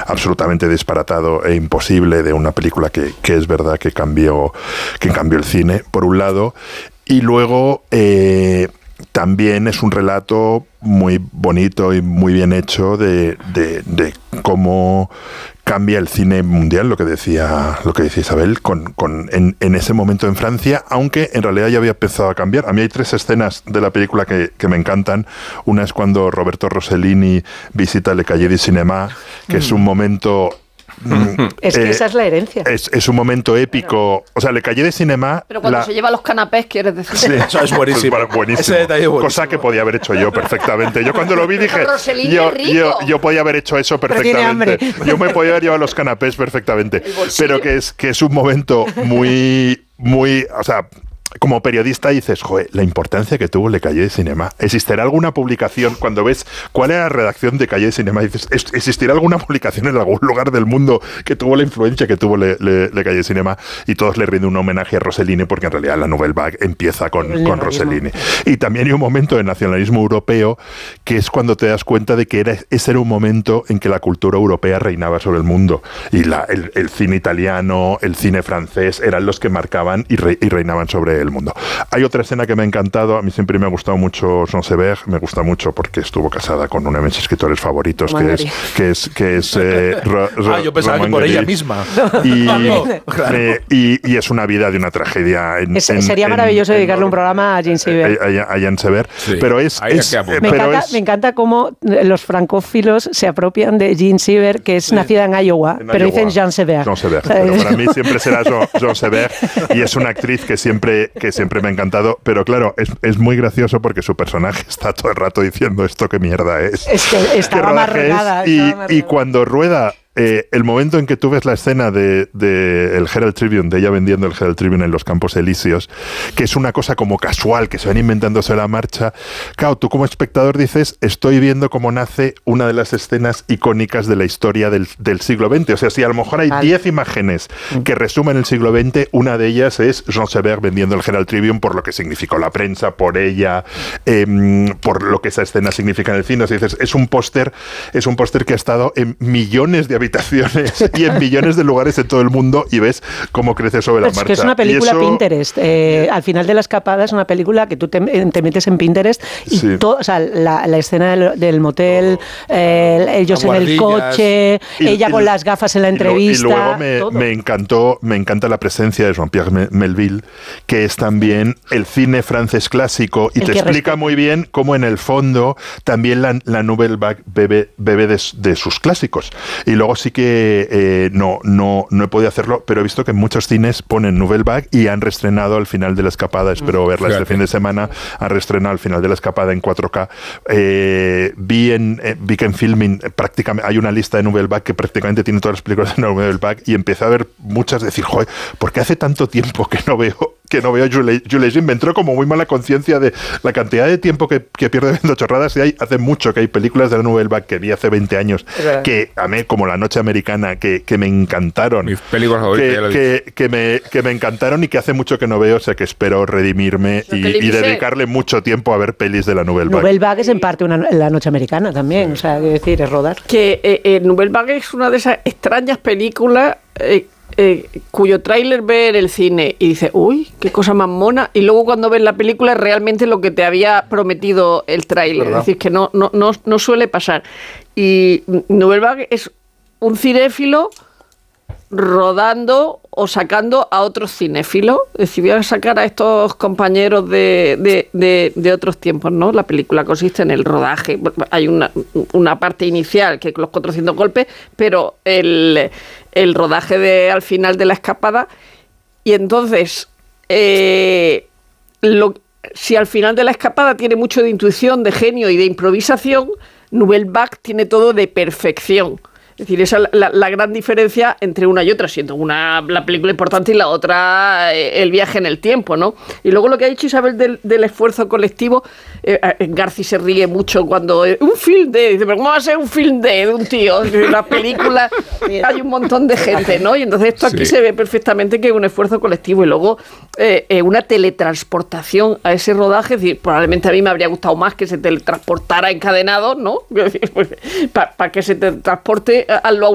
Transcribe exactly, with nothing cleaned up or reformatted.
absolutamente disparatado e imposible de una película que, que es verdad que cambió, que cambió el cine, por un lado, y luego eh, también es un relato muy bonito y muy bien hecho de, de, de cómo cambia el cine mundial, lo que decía, lo que decía Isabel, con, con, en, en ese momento en Francia, aunque en realidad ya había empezado a cambiar. A mí hay tres escenas de la película que, que me encantan. Una es cuando Roberto Rossellini visita Le Cahiers du Cinéma, que mm. es un momento... Es que eh, esa es la herencia. Es, es un momento épico. O sea, Le Cahiers du Cinéma... Pero cuando la... se lleva los canapés, quieres decir. Sí, eso es buenísimo. Es buenísimo. Ese detalle es buenísimo. Cosa que podía haber hecho yo perfectamente. Yo cuando lo vi dije, yo, yo, yo podía haber hecho eso perfectamente. Yo me podía haber llevado los canapés perfectamente. Pero que es, que es un momento muy, muy... O sea... Como periodista dices, joder, la importancia que tuvo Le Cahiers du Cinéma. ¿Existirá alguna publicación, cuando ves cuál era la redacción de Cahiers du Cinéma, dices, ¿existirá alguna publicación en algún lugar del mundo que tuvo la influencia que tuvo Le, Le, Le Cahiers du Cinéma? Y todos le rinden un homenaje a Rossellini, porque en realidad la Nouvelle Vague empieza con, con Rossellini. Y también hay un momento de nacionalismo europeo que es cuando te das cuenta de que era, ese era un momento en que la cultura europea reinaba sobre el mundo. Y la, el, el cine italiano, el cine francés, eran los que marcaban y, re, y reinaban sobre el mundo. Hay otra escena que me ha encantado, a mí siempre me ha gustado mucho Jean Seberg, me gusta mucho porque estuvo casada con uno de mis escritores favoritos, que es, que es que es eh, Ro, Ro, ah, yo pensaba que por ella misma. Y, no, claro. eh, y, y es una vida de una tragedia. En, es, en, sería en, maravilloso en, dedicarle un programa a Jean Seberg. A, a, a Jean Seberg, sí. Pero es, es eh, me, pero encanta, es, me encanta cómo los francófilos se apropian de Jean Seberg, que es sí. nacida en Iowa, en pero Iowa. Dicen Jean Seberg. Jean Seberg. Pero para mí siempre será Jean, Jean Seberg, y es una actriz que siempre que siempre me ha encantado. Pero claro, es, es muy gracioso porque su personaje está todo el rato diciendo esto qué mierda es. Es que estaba amargada. Y, y cuando rueda eh, el momento en que tú ves la escena de, de el Herald Tribune, de ella vendiendo el Herald Tribune en los Campos Elíseos, que es una cosa como casual, que se van inventándose a la marcha, claro, tú como espectador dices, estoy viendo cómo nace una de las escenas icónicas de la historia del, del siglo veinte. O sea, si a lo mejor hay diez vale. imágenes que resumen el siglo veinte, una de ellas es Jean Seberg vendiendo el Herald Tribune por lo que significó la prensa, por ella, eh, por lo que esa escena significa en el cine. O sea, dices, es un póster, es un póster que ha estado en millones de habitaciones y en millones de lugares en todo el mundo y ves cómo crece sobre la Pero es marcha. Que es una película eso, Pinterest. Eh, al final de La Escapada es una película que tú te, te metes en Pinterest y sí. todo, o sea, la, la escena del, del motel, eh, ellos en el coche, y, ella y, con y, las gafas en la entrevista. Y luego me, me encantó, me encanta la presencia de Jean-Pierre Melville, que es también el cine francés clásico y el te explica respeta. muy bien cómo en el fondo también la, la Nouvelle Vague bebe, bebe de, de sus clásicos. Y luego sí que eh, no, no, no he podido hacerlo, pero he visto que en muchos cines ponen Nouvelle Vague y han reestrenado al final de La Escapada, espero verla Fíjate. este fin de semana, han reestrenado al final de La Escapada en cuatro K. Eh, vi, en, eh, vi que en Filmin prácticamente hay una lista de Nouvelle Vague que prácticamente tiene todas las películas de Nouvelle Vague y empecé a ver muchas, decir, joder, ¿por qué hace tanto tiempo que no veo que no veo Jules Jim? Me entró como muy mala conciencia de la cantidad de tiempo que, que pierde viendo chorradas y hay, hace mucho que hay películas de la Nouvelle Vague que vi hace veinte años que a mí, como La Noche Americana, que, que me encantaron. Mis películas favoritas. Que, que, que, me, que me encantaron y que hace mucho que no veo, o sea que espero redimirme y, y dedicarle mucho tiempo a ver pelis de la Nouvelle Vague. Nouvelle Vague es en parte una, La Noche Americana también, o sea, es decir, es rodar. Que eh, eh, Nouvelle Vague es una de esas extrañas películas eh, eh, cuyo tráiler ve en el cine y dice, uy, qué cosa más mona, y luego cuando ves la película es realmente lo que te había prometido el tráiler, es decir, que no, no, no, no suele pasar. Y Nouvelle Vague es un cinéfilo rodando o sacando a otros cinéfilos. Es decir, voy a sacar a estos compañeros de, de, de, de otros tiempos, ¿no? La película consiste en el rodaje. Hay una, una parte inicial, que es los cuatrocientos golpes, pero el, el rodaje de al final de La Escapada. Y entonces, eh, lo, si al final de La Escapada tiene mucho de intuición, de genio y de improvisación, Nouvelle Vague tiene todo de perfección. Es decir, esa es la, la gran diferencia entre una y otra, siendo una la película importante y la otra eh, el viaje en el tiempo, ¿no? Y luego lo que ha dicho Isabel del, del esfuerzo colectivo, eh, Garci se ríe mucho cuando... Eh, un film de... Dice, pero ¿cómo va a ser un film de, de un tío? En la película hay un montón de gente, ¿no? Y entonces esto aquí sí. se ve perfectamente que es un esfuerzo colectivo y luego eh, eh, una teletransportación a ese rodaje. Es decir, probablemente a mí me habría gustado más que se teletransportara encadenado, ¿no? Para pa que se teletransporte a lo